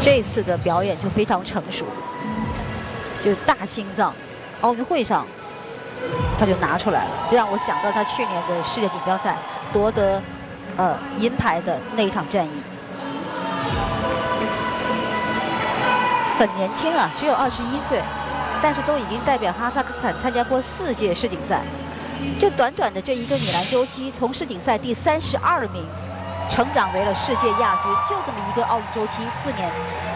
这次的表演就非常成熟，就是大心脏，奥运会上他就拿出来了，这让我想到他去年的世界锦标赛夺得银牌的那一场战役。很年轻啊，只有21岁，但是都已经代表哈萨克斯坦参加过4届世锦赛。就短短的这一个米兰周期，从世锦赛第32名成长为了世界亚军，就这么一个奥运周期4年，